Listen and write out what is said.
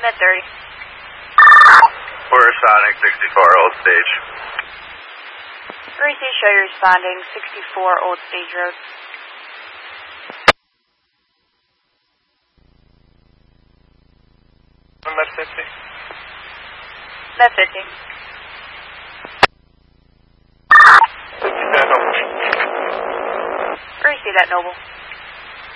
Med 30. We're Sonic 64 Old Stage. Gracie, show you responding 64 Old Stage Road. Med 50. Med 50. Gracie, that Noble.